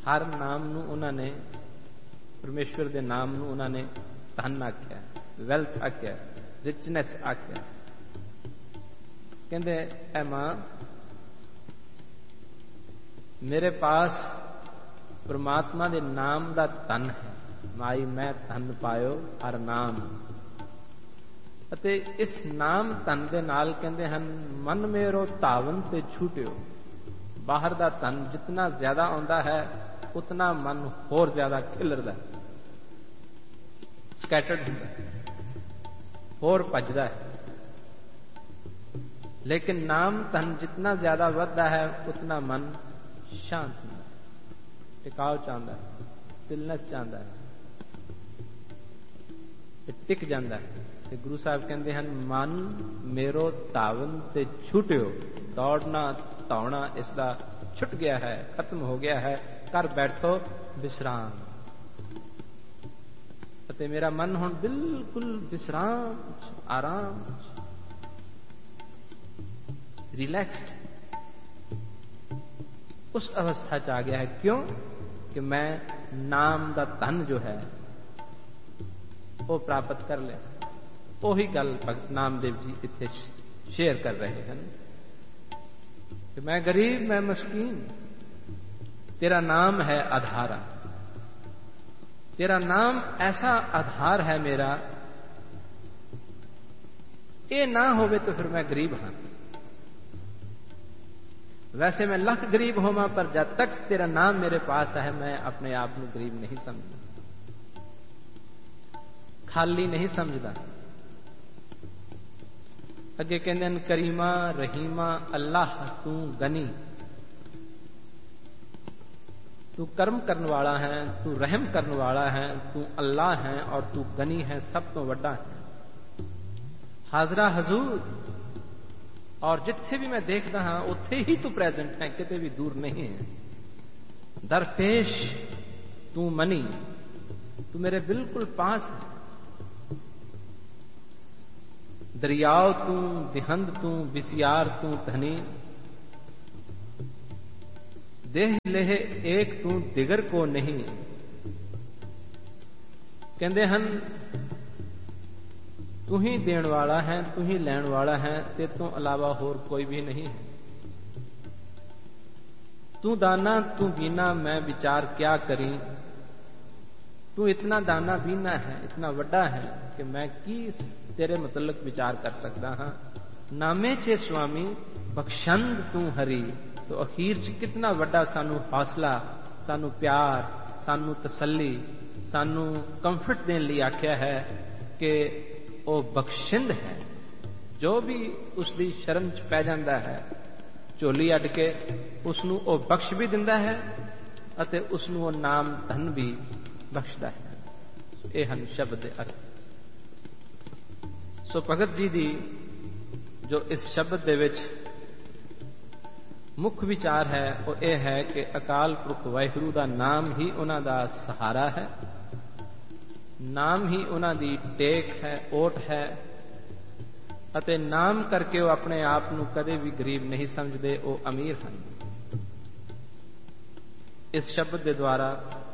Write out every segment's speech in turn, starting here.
हर नाम नूं उन्हां ने परमेश्वर दे नाम नूं उन्हां ने धन आख्या, वैल्थ आख्या, रिचनेस आख्या। कहंदे ऐ मां मेरे पास परमात्मा दे नाम दा धन है, माई मैं धन पायो हर नाम। ਅਤੇ इस नाम धन ਦੇ ਨਾਲ ਕਹਿੰਦੇ ਹਨ ਮਨ ਮੇਰੋ ਧਾਵਨ ਤੇ ਛੂਟਿਓ। ਬਾਹਰ ਦਾ ਧਨ ਜਿਤਨਾ ਜ਼ਿਆਦਾ ਆਉਂਦਾ ਹੈ ਉਤਨਾ ਮਨ ਹੋਰ ਜ਼ਿਆਦਾ ਖਿਲਰਦਾ, ਸਕੈਟਰਡ ਹੁੰਦਾ, ਹੋਰ ਭੱਜਦਾ ਹੈ। ਲੇਕਿਨ ਨਾਮ ਧਨ ਜਿਤਨਾ ਜ਼ਿਆਦਾ ਵੱਧਦਾ ਹੈ ਉਤਨਾ ਮਨ ਸ਼ਾਂਤ ਹੁੰਦਾ, ਟਿਕਾਓ ਚਾਹੁੰਦਾ ਹੈ, ਸਟਿਲਨੈਸ ਚਾਹੁੰਦਾ ਹੈ, ਟਿਕ ਜਾਂਦਾ ਹੈ। ਤੇ ਗੁਰੂ ਸਾਹਿਬ ਕਹਿੰਦੇ ਹਨ ਮਨ ਮੇਰੋ ਧਾਵਨ ਤੇ ਛੁਟਿਓ। ਦੌੜਨਾ ਧੌਣਾ ਇਸ ਦਾ ਛੁੱਟ ਗਿਆ ਹੈ, ਖਤਮ ਹੋ ਗਿਆ ਹੈ। ਕਰ ਬੈਠੋ ਵਿਸਰਾਮ। ਅਤੇ ਮੇਰਾ ਮਨ ਹੁਣ ਬਿਲਕੁਲ ਵਿਸਰਾਮ ਚ, ਆਰਾਮ ਚ, ਰਿਲੈਕਸਡ उस अवस्था च आ गया है। क्यों कि मैं नाम का धन जो है वो प्राप्त कर लिया। ਉਹੀ ਗੱਲ ਭਗਤ ਨਾਮਦੇਵ ਜੀ ਇੱਥੇ ਸ਼ੇਅਰ ਕਰ ਰਹੇ ਹਨ कि मैं गरीब मैं मस्कीन, तेरा नाम है आधारा। तेरा नाम ऐसा आधार है मेरा, ये ना होवे तो फिर मैं गरीब हाँ। वैसे मैं लख गरीब होवा पर जब तक तेरा नाम मेरे पास है मैं अपने आप को गरीब नहीं समझदा, खाली नहीं समझदा। अगे कहते हैं करीमा रहीमा अल्लाह तू गनी। तू कर्म करने वाला है, तू रहम करने वाला है, तू अल्लाह है और तू गनी है, सब तो वड्डा है। हाजरा हजूर, और जिथे भी मैं देखता हाँ उथे ही तू प्रेजेंट है, किते भी दूर नहीं है। दरपेश तू मनी, तू मेरे बिल्कुल पास है। दरियाओ तू दिहंद तू बिसियार तू धनी। देह लेह एक तू दिगर को नहीं। कहते हैं तू ही देण वाला है, तू ही लैण वाला है, तेरे तो अलावा होर कोई भी नहीं है। तू दाना तू बीना मैं विचार क्या करी। तू इतना दाना बीना है, इतना वड्डा है कि मैं की तेरे मतलब विचार कर सकता हाँ। नामे चे स्वामी बख्शंद तू हरी। तो अखीर च कितना वड्डा सानू हौसला, सानू प्यार, सानू तसल्ली, सानू कंफर्ट देने लिए आख्या है कि वो बख्शिंद है। जो भी उसकी शरण च पै जाता है झोली अड के उसनू वो बख्श भी दिंदा है अते उसनू वो नाम धन भी बख्शदा है। ये हन शब्द दे अर्थ। सो भगत जी दी जो इस शब्द दे विच मुख विचार है वो ये है कि अकाल पुरख वाहिगुरू का नाम ही उन्हां दा सहारा है, नाम ही उन्हां दी टेक है, ओट है। अते नाम करके वो अपने आप नू कदे भी गरीब नहीं समझते, वो अमीर हैं। इस शब्द के द्वारा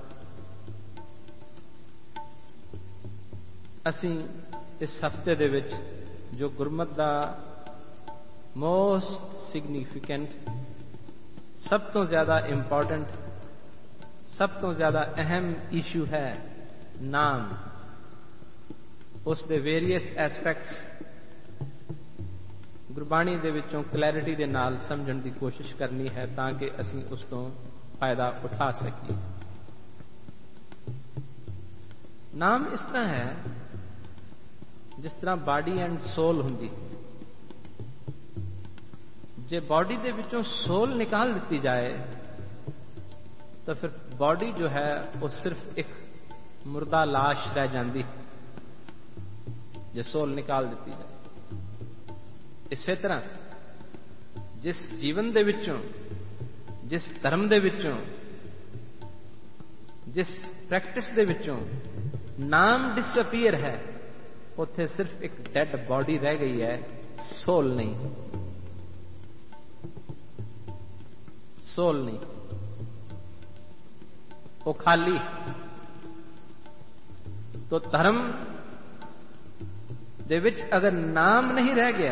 असी इस हफ्ते दे विच जो गुरमत का मोस्ट सिग्निफिकेंट, सब तो ज्यादा इंपॉर्टेंट, सब तो ज्यादा अहम इशू है नाम। उस दे वेरीअस एस्पैक्ट्स गुरबाणी दे विचों क्लैरिटी दे नाल समझण की कोशिश करनी है ताकि असी उस तो फायदा उठा सकीए। नाम इस तरह है जिस तरह बॉडी एंड सोल हुंदी। जे बॉडी दे विचों सोल निकाल दी जाए तो फिर बॉडी जो है वो सिर्फ एक मुर्दा लाश रह जाती, जे सोल निकाल दी जाए। इसे तरह जिस जीवन दे विचों, जिस धर्म दे विचों, जिस प्रैक्टिस दे विचों नाम डिसअपीयर है उत्थे सिर्फ एक डेड बॉडी रह गई है, सोल नहीं। सोल नहीं। वो खाली। तो धर्म दे विच अगर नाम नहीं रह गया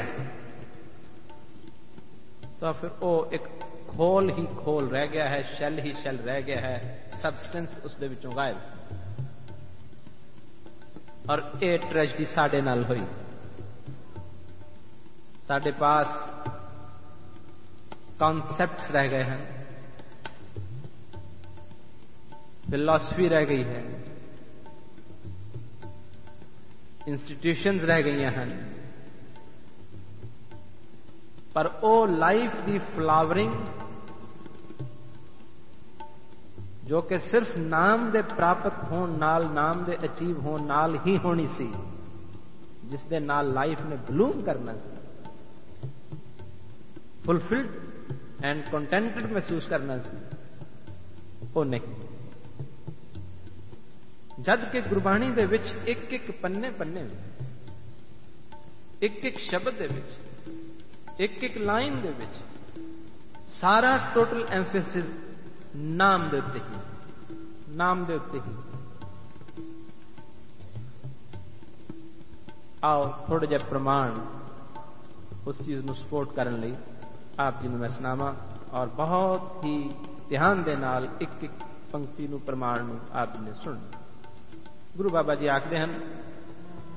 तो फिर वो एक खोल ही खोल रह गया है, शैल ही शैल रह गया है, सबसटेंस उसके विचों गायब। और ये ट्रेजिडी साडे नाल हुई। साडे पास कॉन्सेप्ट्स रह गए हैं, फिलॉसफी रह गई है, इंस्टीट्यूशंस रह गई हैं, पर ओ लाइफ दी फ्लावरिंग जो कि सिर्फ नाम दे प्राप्त होने नाल, नाम दे अचीव होने नाल ही होनी सी, जिस दे नाल लाइफ ने ब्लूम करना सी, फुलफिल्ड एंड कंटेंटेड महसूस करना सी, वो नहीं। जद के गुरबाणी दे विच एक एक पन्ने पन्ने एक एक शब्द दे विच एक एक लाइन दे विच सारा टोटल एम्फेसिस नाम दे उत्ते ही, नाम दे उत्ते ही। आओ थोड़े जे प्रमाण उस चीज ਨੂੰ सपोर्ट करने ਲਈ आप जी ਨੂੰ मैं सुनावा, और बहुत ही ध्यान दे नाल एक एक पंक्ति ਨੂੰ प्रमाण ਨੂੰ आप ने सुन। गुरु बाबा जी आखते हैं,